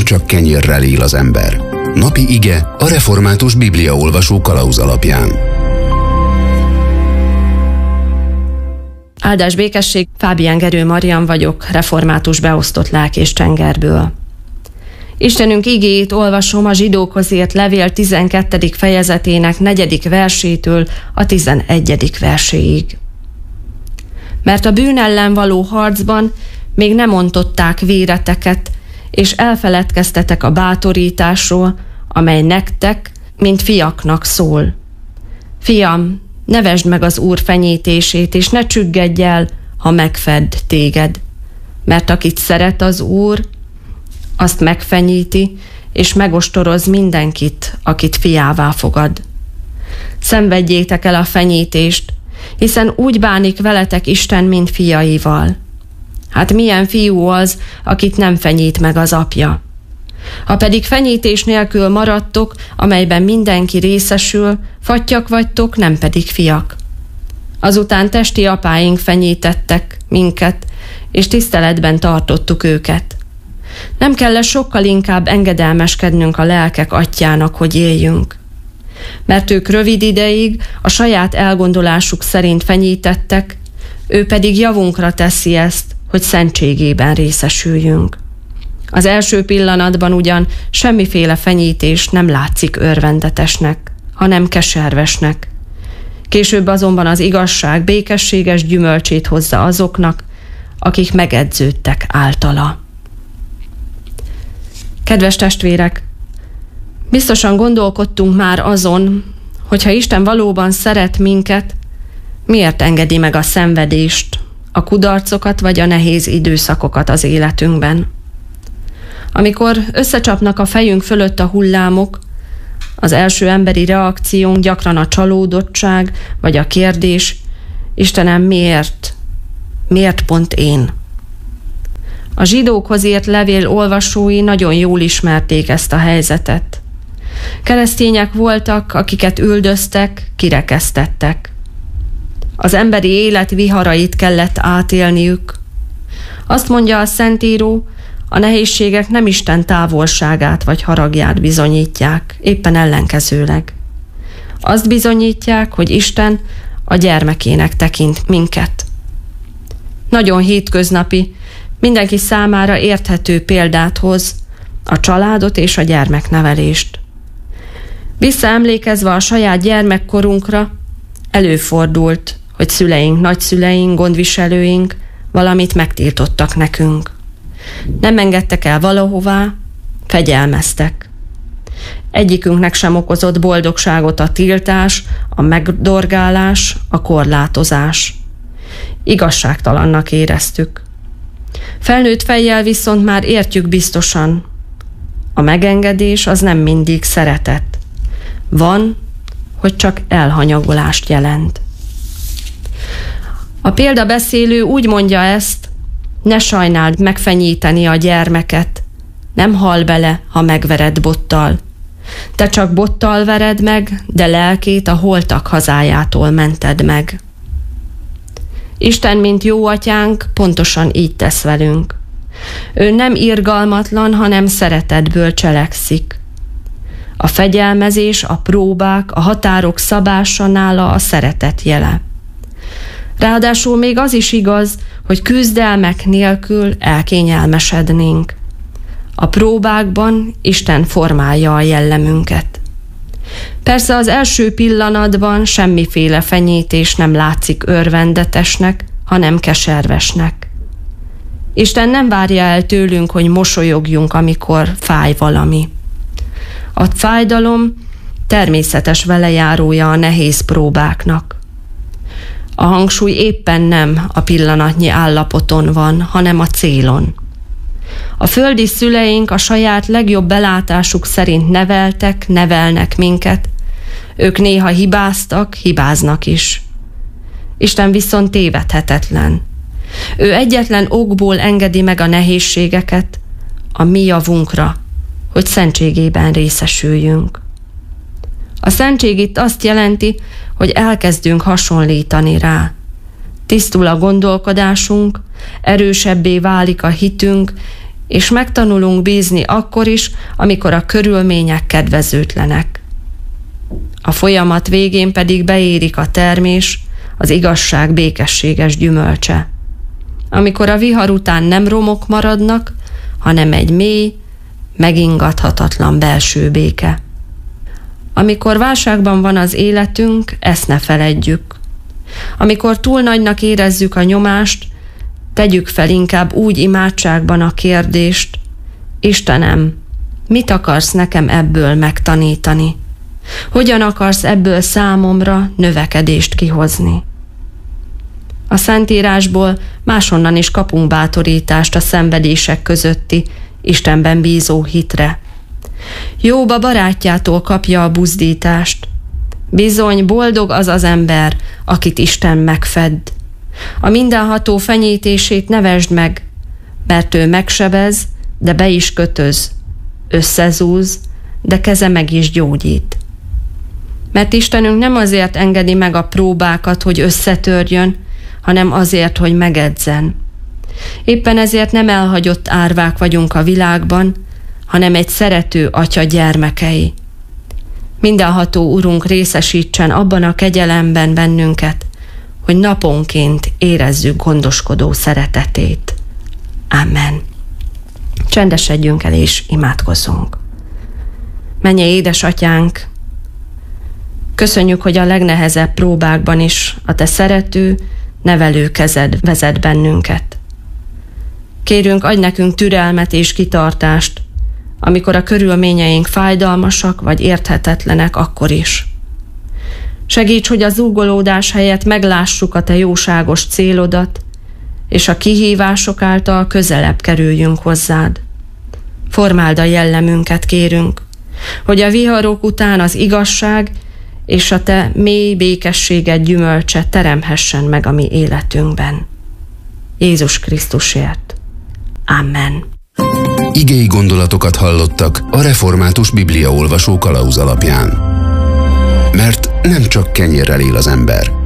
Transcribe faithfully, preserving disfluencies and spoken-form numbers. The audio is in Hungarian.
csak kenyérrel él az ember. Napi ige a Református Bibliaolvasó kalauz alapján. Áldás békesség, Fábián Gerő Marian vagyok, református beosztott lelk és Csengerből. Istenünk igéjét olvasom a Zsidókhoz írt levél tizenkettedik fejezetének negyedik versétől a tizenegyedik verséig. Mert a bűn ellen való harcban még nem ontották véreteket, és elfeledkeztetek a bátorításról, amely nektek, mint fiaknak szól. Fiam, ne vesd meg az Úr fenyítését, és ne csüggedj el, ha megfedd téged. Mert akit szeret az Úr, azt megfenyíti, és megostoroz mindenkit, akit fiává fogad. Szenvedjétek el a fenyítést, hiszen úgy bánik veletek Isten, mint fiaival. Hát milyen fiú az, akit nem fenyít meg az apja? Ha pedig fenyítés nélkül maradtok, amelyben mindenki részesül, fattyak vagytok, nem pedig fiak. Azután testi apáink fenyítettek minket, és tiszteletben tartottuk őket. Nem kell sokkal inkább engedelmeskednünk a lelkek atyjának, hogy éljünk. Mert ők rövid ideig a saját elgondolásuk szerint fenyítettek, ő pedig javunkra teszi ezt, hogy szentségében részesüljünk. Az első pillanatban ugyan semmiféle fenyítés nem látszik örvendetesnek, hanem keservesnek. Később azonban az igazság békességes gyümölcsét hozza azoknak, akik megedződtek általa. Kedves testvérek, biztosan gondolkodtunk már azon, hogyha Isten valóban szeret minket, miért engedi meg a szenvedést, a kudarcokat vagy a nehéz időszakokat az életünkben. Amikor összecsapnak a fejünk fölött a hullámok, az első emberi reakciónk gyakran a csalódottság vagy a kérdés, Istenem, miért? Miért pont én? A Zsidókhoz írt levél olvasói nagyon jól ismerték ezt a helyzetet. Keresztények voltak, akiket üldöztek, kirekesztettek. Az emberi élet viharait kellett átélniük. Azt mondja a Szentíró, a nehézségek nem Isten távolságát vagy haragját bizonyítják, éppen ellenkezőleg. Azt bizonyítják, hogy Isten a gyermekének tekint minket. Nagyon hétköznapi, mindenki számára érthető példát hoz, a családot és a gyermeknevelést. Visszaemlékezve a saját gyermekkorunkra, előfordult, hogy szüleink, nagyszüleink, gondviselőink valamit megtiltottak nekünk. Nem engedtek el valahová, fegyelmeztek. Egyikünknek sem okozott boldogságot a tiltás, a megdorgálás, a korlátozás. Igazságtalannak éreztük. Felnőtt fejjel viszont már értjük biztosan. A megengedés az nem mindig szeretet. Van, hogy csak elhanyagolást jelent. A példabeszélő úgy mondja ezt, ne sajnáld megfenyíteni a gyermeket, nem hal bele, ha megvered bottal. Te csak bottal vered meg, de lelkét a holtak hazájától mented meg. Isten, mint jó atyánk, pontosan így tesz velünk. Ő nem irgalmatlan, hanem szeretetből cselekszik. A fegyelmezés, a próbák, a határok szabása nála a szeretet jele. Ráadásul még az is igaz, hogy küzdelmek nélkül elkényelmesednénk. A próbákban Isten formálja a jellemünket. Persze az első pillanatban semmiféle fenyítés nem látszik örvendetesnek, hanem keservesnek. Isten nem várja el tőlünk, hogy mosolyogjunk, amikor fáj valami. A fájdalom természetes velejárója a nehéz próbáknak. A hangsúly éppen nem a pillanatnyi állapoton van, hanem a célon. A földi szüleink a saját legjobb belátásuk szerint neveltek, nevelnek minket. Ők néha hibáztak, hibáznak is. Isten viszont tévedhetetlen. Ő egyetlen okból engedi meg a nehézségeket, a mi javunkra, hogy szentségében részesüljünk. A szentség itt azt jelenti, hogy elkezdünk hasonlítani rá. Tisztul a gondolkodásunk, erősebbé válik a hitünk, és megtanulunk bízni akkor is, amikor a körülmények kedvezőtlenek. A folyamat végén pedig beérik a termés, az igazság békességes gyümölcse. Amikor a vihar után nem romok maradnak, hanem egy mély, megingathatatlan belső béke. Amikor válságban van az életünk, ezt ne feledjük. Amikor túl nagynak érezzük a nyomást, tegyük fel inkább úgy imádságban a kérdést: Istenem, mit akarsz nekem ebből megtanítani? Hogyan akarsz ebből számomra növekedést kihozni? A Szentírásból máshonnan is kapunk bátorítást a szenvedések közötti, Istenben bízó hitre. Jóba barátjától kapja a buzdítást. Bizony, boldog az az ember, akit Isten megfedd. A mindenható fenyítését ne vesd meg, mert ő megsebez, de be is kötöz, összezúz, de keze meg is gyógyít. Mert Istenünk nem azért engedi meg a próbákat, hogy összetörjön, hanem azért, hogy megedzen. Éppen ezért nem elhagyott árvák vagyunk a világban, hanem egy szerető atya gyermekei. Mindenható Urunk részesítsen abban a kegyelemben bennünket, hogy naponként érezzük gondoskodó szeretetét. Amen. Csendesedjünk el és imádkozzunk. Mennyei édesatyánk, köszönjük, hogy a legnehezebb próbákban is a te szerető, nevelő kezed vezet bennünket. Kérünk, adj nekünk türelmet és kitartást, amikor a körülményeink fájdalmasak vagy érthetetlenek, akkor is. Segíts, hogy a zúgolódás helyett meglássuk a te jóságos célodat, és a kihívások által közelebb kerüljünk hozzád. Formáld a jellemünket, kérünk, hogy a viharok után az igazság és a te mély békességed gyümölcse teremhessen meg a mi életünkben. Jézus Krisztusért. Amen. Igei gondolatokat hallottak a Református Bibliaolvasó kalauz alapján. Mert nem csak kenyérrel él az ember,